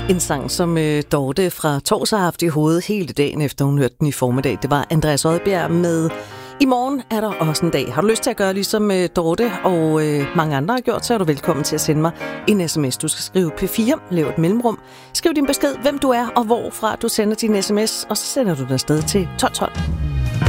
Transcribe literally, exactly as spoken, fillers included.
En sang, som øh, Dorte fra Tors har haft i hovedet hele dagen, efter hun hørte den i formiddag. Det var Andreas Odbjerg med "I morgen er der også en dag". Har du lyst til at gøre ligesom øh, Dorte og øh, mange andre har gjort, så er du velkommen til at sende mig en sms. Du skal skrive P fire, lav et mellemrum. Skriv din besked, hvem du er og hvorfra du sender din sms, og så sender du den afsted til tolv tolv.